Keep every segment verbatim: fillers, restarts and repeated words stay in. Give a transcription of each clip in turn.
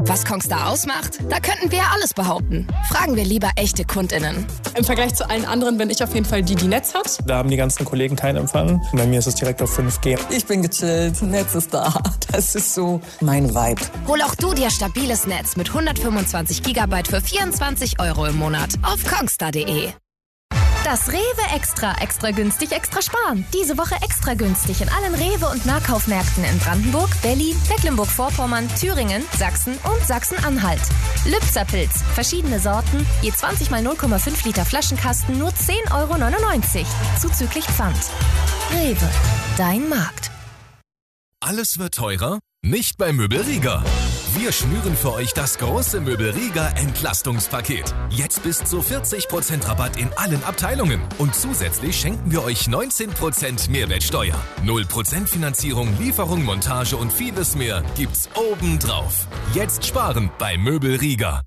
Was Kongstar ausmacht? Da könnten wir ja alles behaupten. Fragen wir lieber echte KundInnen. Im Vergleich zu allen anderen bin ich auf jeden Fall die, die Netz hat. Da haben die ganzen Kollegen keinen Empfang. Bei mir ist es direkt auf fünf G. Ich bin gechillt, Netz ist da. Das ist so mein Vibe. Hol auch du dir stabiles Netz mit hundertfünfundzwanzig Gigabyte für vierundzwanzig Euro im Monat auf kongstar punkt de. Das Rewe Extra, extra günstig, extra sparen. Diese Woche extra günstig in allen Rewe- und Nahkaufmärkten in Brandenburg, Berlin, Mecklenburg-Vorpommern, Thüringen, Sachsen und Sachsen-Anhalt. Lübzer-Pilz, verschiedene Sorten, je zwanzig mal null Komma fünf Liter Flaschenkasten, nur zehn Euro neunundneunzig, zuzüglich Pfand. Rewe, dein Markt. Alles wird teurer? Nicht bei Möbel Rieger. Wir schnüren für euch das große Möbel Rieger Entlastungspaket. Jetzt bis zu vierzig Prozent Rabatt in allen Abteilungen. Und zusätzlich schenken wir euch neunzehn Prozent Mehrwertsteuer. null Prozent Finanzierung, Lieferung, Montage und vieles mehr gibt's obendrauf. Jetzt sparen bei Möbel Rieger.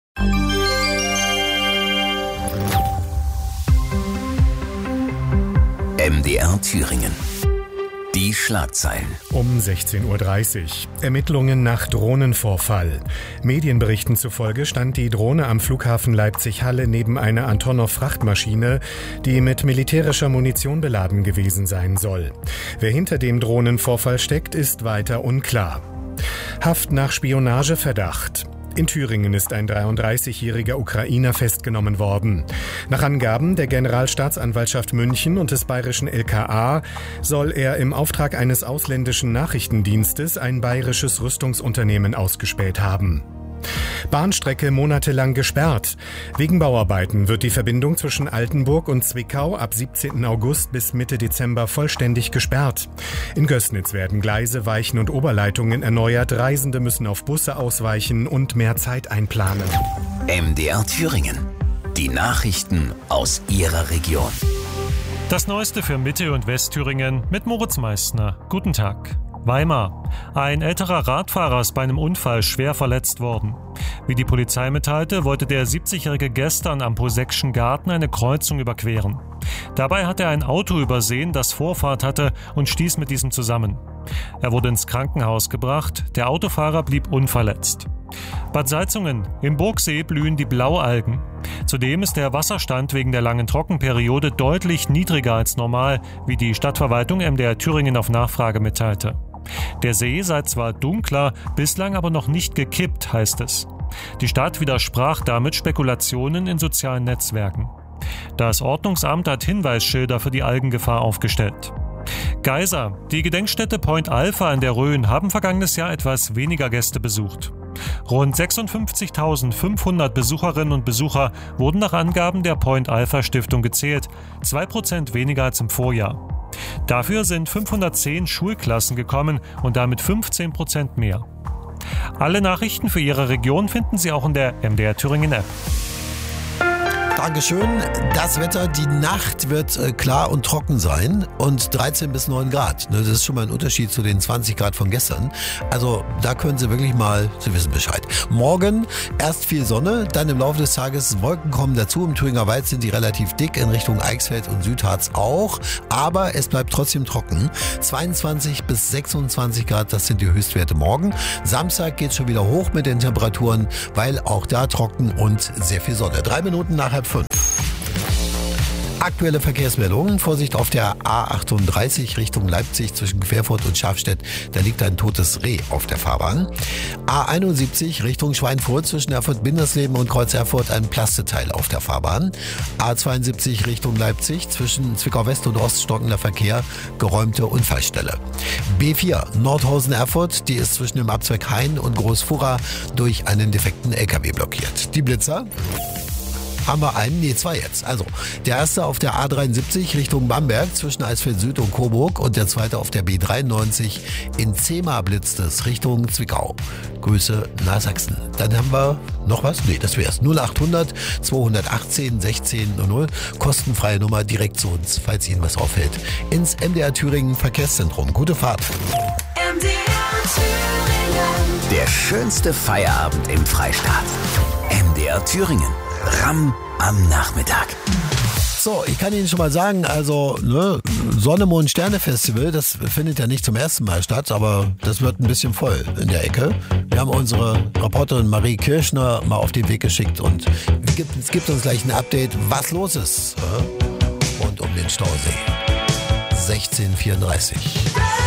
M D R Thüringen. Die Schlagzeilen. Um sechzehn Uhr dreißig. Ermittlungen nach Drohnenvorfall. Medienberichten zufolge stand die Drohne am Flughafen Leipzig-Halle neben einer Antonov-Frachtmaschine, die mit militärischer Munition beladen gewesen sein soll. Wer hinter dem Drohnenvorfall steckt, ist weiter unklar. Haft nach Spionageverdacht. In Thüringen ist ein dreiunddreißigjähriger Ukrainer festgenommen worden. Nach Angaben der Generalstaatsanwaltschaft München und des bayerischen L K A soll er im Auftrag eines ausländischen Nachrichtendienstes ein bayerisches Rüstungsunternehmen ausgespäht haben. Bahnstrecke monatelang gesperrt. Wegen Bauarbeiten wird die Verbindung zwischen Altenburg und Zwickau ab siebzehnten August bis Mitte Dezember vollständig gesperrt. In Gößnitz werden Gleise, Weichen und Oberleitungen erneuert. Reisende müssen auf Busse ausweichen und mehr Zeit einplanen. M D R Thüringen. Die Nachrichten aus Ihrer Region. Das Neueste für Mitte- und Westthüringen mit Moritz Meissner. Guten Tag. Weimar. Ein älterer Radfahrer ist bei einem Unfall schwer verletzt worden. Wie die Polizei mitteilte, wollte der siebzigjährige gestern am Poseckschen Garten eine Kreuzung überqueren. Dabei hat er ein Auto übersehen, das Vorfahrt hatte, und stieß mit diesem zusammen. Er wurde ins Krankenhaus gebracht, der Autofahrer blieb unverletzt. Bad Salzungen. Im Burgsee blühen die Blaualgen. Zudem ist der Wasserstand wegen der langen Trockenperiode deutlich niedriger als normal, wie die Stadtverwaltung M D R Thüringen auf Nachfrage mitteilte. Der See sei zwar dunkler, bislang aber noch nicht gekippt, heißt es. Die Stadt widersprach damit Spekulationen in sozialen Netzwerken. Das Ordnungsamt hat Hinweisschilder für die Algengefahr aufgestellt. Geisa. Die Gedenkstätte Point Alpha in der Rhön haben vergangenes Jahr etwas weniger Gäste besucht. Rund sechsundfünfzigtausendfünfhundert Besucherinnen und Besucher wurden nach Angaben der Point Alpha Stiftung gezählt, zwei Prozent weniger als im Vorjahr. Dafür sind fünfhundertzehn Schulklassen gekommen und damit fünfzehn Prozent mehr. Alle Nachrichten für Ihre Region finden Sie auch in der M D R Thüringen App. Dankeschön. Das Wetter, die Nacht wird äh, klar und trocken sein und dreizehn bis neun Grad. Ne, das ist schon mal ein Unterschied zu den zwanzig Grad von gestern. Also da können Sie wirklich mal, Sie wissen Bescheid. Morgen erst viel Sonne, dann im Laufe des Tages Wolken kommen dazu. Im Thüringer Wald sind die relativ dick, in Richtung Eichsfeld und Südharz auch. Aber es bleibt trotzdem trocken. zweiundzwanzig bis sechsundzwanzig Grad, das sind die Höchstwerte morgen. Samstag geht es schon wieder hoch mit den Temperaturen, weil auch da trocken und sehr viel Sonne. Drei Minuten nach halb fünf. Aktuelle Verkehrsmeldungen. Vorsicht auf der A achtunddreißig Richtung Leipzig zwischen Querfurt und Schafstedt. Da liegt ein totes Reh auf der Fahrbahn. A einundsiebzig Richtung Schweinfurt zwischen Erfurt-Bindersleben und Kreuz Erfurt ein Plasteteil auf der Fahrbahn. A zweiundsiebzig Richtung Leipzig zwischen Zwickau-West und Ost stockender Verkehr, geräumte Unfallstelle. B vier Nordhausen-Erfurt, die ist zwischen dem Abzweig Hain und Großfurra durch einen defekten L K W blockiert. Die Blitzer haben wir einen, nee, zwei jetzt. Also, der erste auf der A dreiundsiebzig Richtung Bamberg zwischen Eisfeld Süd und Coburg und der zweite auf der B dreiundneunzig in Zehma blitzt es Richtung Zwickau. Grüße nach Sachsen. Dann haben wir noch was? Nee, das wär's. null achthundert zweihundertachtzehn sechzehn null null. Kostenfreie Nummer direkt zu uns, falls Ihnen was auffällt. Ins M D R Thüringen Verkehrszentrum. Gute Fahrt. M D R Thüringen. Der schönste Feierabend im Freistaat. M D R Thüringen. R A M am Nachmittag. So, ich kann Ihnen schon mal sagen, also ne, Sonne, Mond, Sterne Festival, das findet ja nicht zum ersten Mal statt, aber das wird ein bisschen voll in der Ecke. Wir haben unsere Reporterin Marie Kirschner mal auf den Weg geschickt und es gibt, es gibt uns gleich ein Update, was los ist. Rund um den Stausee. sechzehn Uhr vierunddreißig.